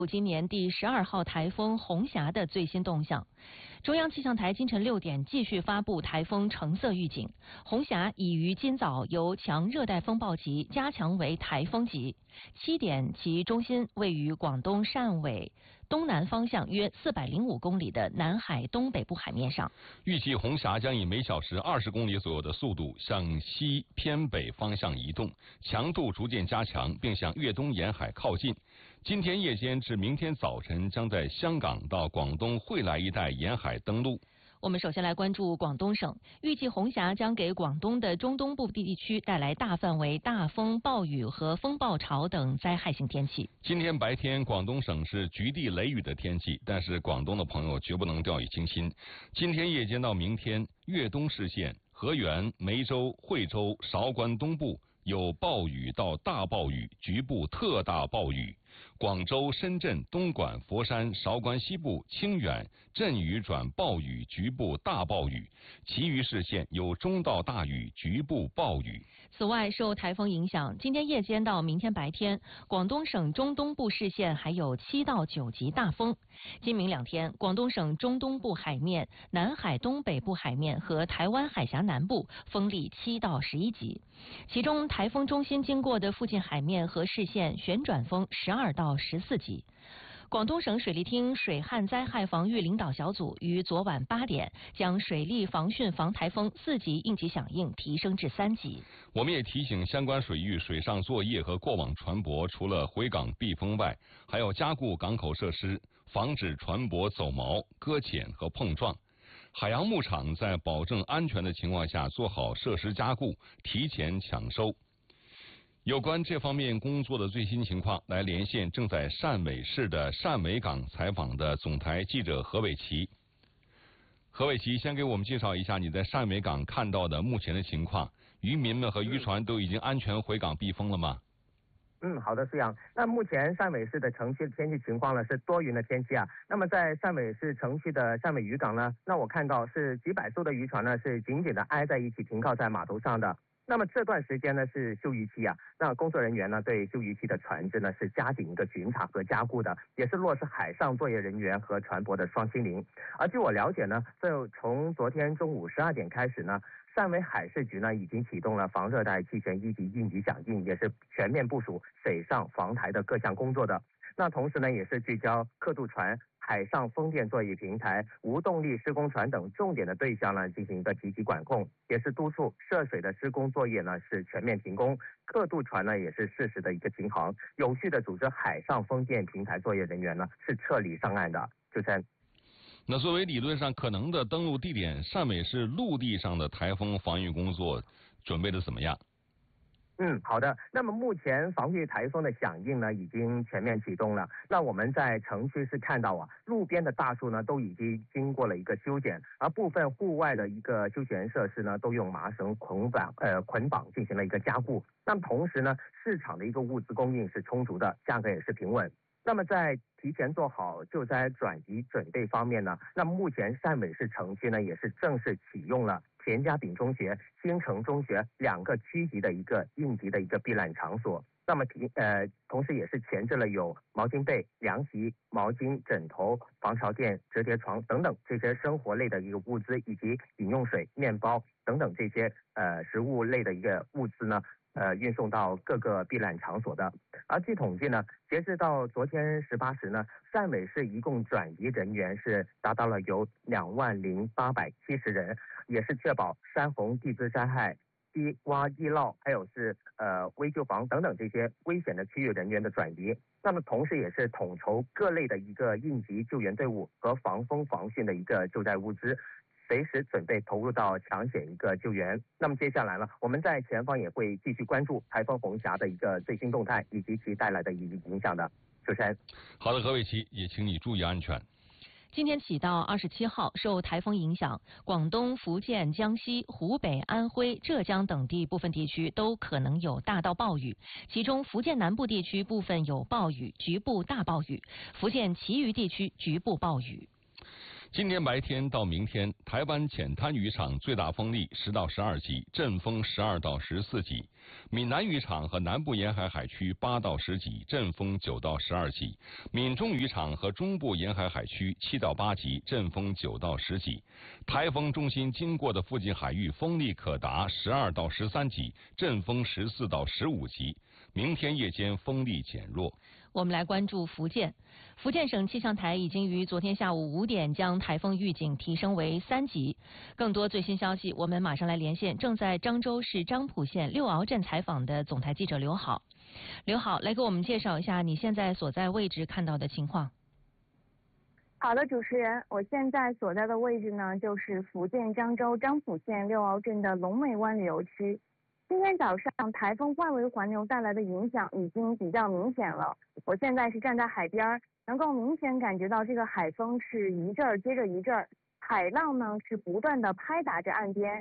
今年第12号台风红霞的最新动向。中央气象台今晨6点继续发布台风橙色预警，红霞已于今早由强热带风暴级加强为台风级。7点，其中心位于广东汕尾东南方向约405公里的南海东北部海面上。 预计红霞将以每小时20公里左右的速度向西偏北方向移动，强度逐渐加强，并向粤东沿海靠近。今天夜间至明天早晨将在香港到广东惠来一带沿海登陆。 我们首先来关注广东省，预计红霞将给广东的中东部地区带来大范围大风、暴雨和风暴潮等灾害性天气。 今天白天广东省是局地雷雨的天气，但是广东的朋友绝不能掉以轻心。今天夜间到明天，粤东市县、河源、梅州、惠州、韶关东部有暴雨到大暴雨，局部特大暴雨。广州、深圳、东莞、佛山、韶关西部、清远阵雨转暴雨，局部大暴雨，其余市县有中到大雨，局部暴雨。 此外，受台风影响，今天夜间到明天白天，广东省中东部市县还有7到9级大风。今明2天，广东省中东部海面、南海东北部海面和台湾海峡南部风力7到11级，其中台风中心经过的附近海面和市县旋转风12到14级。广东省水利厅水旱灾害防御领导小组于昨晚8点将水利防汛防台风4级应急响应提升至3级。 我们也提醒相关水域水上作业和过往船舶，除了回港避风外，还要加固港口设施，防止船舶走锚、搁浅和碰撞。海洋牧场在保证安全的情况下做好设施加固，提前抢收。有关这方面工作的最新情况，来连线正在汕尾市的汕尾港采访的总台记者何伟奇。何伟奇，先给我们介绍一下你在汕尾港看到的目前的情况，渔民们和渔船都已经安全回港避风了吗？ 好的，是这样。那目前汕尾市的城区的天气情况呢是多云的天气啊。那么在汕尾市城区的汕尾渔港呢，那我看到是几百艘的渔船呢是紧紧的挨在一起停靠在码头上的。那么这段时间呢是休渔期啊，那工作人员呢对休渔期的船只呢是加紧一个巡查和加固的，也是落实海上作业人员和船舶的双清零。而据我了解呢，就从昨天中午12点开始呢，汕尾海事局呢已经启动了防热带气旋1级应急响应，也是全面部署水上防台的各项工作的。那同时呢也是聚焦客渡船、海上风电作业平台、无动力施工船等重点的对象呢进行一个积极管控，也是督促涉水的施工作业呢是全面停工，客渡船呢也是适时的一个停航，有序的组织海上风电平台作业人员呢是撤离上岸的。主持人， 那作为理论上可能的登陆地点，汕尾市陆地上的台风防御工作准备的怎么样？ 好的。那么目前防御台风的响应呢已经全面启动了。那我们在城区是看到啊，路边的大树呢都已经经过了一个修剪，而部分户外的一个休闲设施呢都用麻绳捆绑进行了一个加固。那么同时呢，市场的一个物资供应是充足的，价格也是平稳。那么在提前做好救灾转移准备方面呢，那么目前汕尾市城区呢也是正式启用了田家炳中学、新城中学2个区级的一个应急的一个避难场所。那么同时也是前置了有毛巾被、凉席、毛巾、枕头、防潮垫、折叠床等等这些生活类的一个物资，以及饮用水、面包等等这些食物类的一个物资呢运送到各个避难场所的。而据统计呢，截至到昨天18时呢，汕尾市一共转移人员是达到了有20870人，也是确保山洪地质灾害、低洼易涝，还有是危救房等等这些危险的区域人员的转移。那么同时也是统筹各类的一个应急救援队伍和防风防汛的一个救灾物资，随时准备投入到抢险一个救援。那么接下来呢，我们在前方也会继续关注台风红霞的一个最新动态以及其带来的影响的。主持人， 好的，何伟奇，也请你注意安全。 今天起到27号，受台风影响，广东、福建、江西、湖北、安徽、浙江等地部分地区都可能有大到暴雨，其中福建南部地区部分有暴雨，局部大暴雨；福建其余地区局部暴雨。 今天白天到明天，台湾浅滩渔场最大风力10到12级，阵风12到14级；闽南渔场和南部沿海海区8到10级，阵风9到12级；闽中渔场和中部沿海海区7到8级，阵风9到10级。台风中心经过的附近海域风力可达12到13级，阵风14到15级。明天夜间风力减弱。 我们来关注福建。福建省气象台已经于昨天下午5点将台风预警提升为3级。更多最新消息，我们马上来连线正在漳州市漳浦县六鳌镇采访的总台记者刘好。刘好，来给我们介绍一下你现在所在位置看到的情况。 好的，主持人，我现在所在的位置呢，就是福建漳州漳浦县六鳌镇的龙美湾旅游区。今天早上台风外围环流带来的影响已经比较明显了。我现在是站在海边，能够明显感觉到这个海风是一阵儿接着一阵儿，海浪呢是不断的拍打着岸边。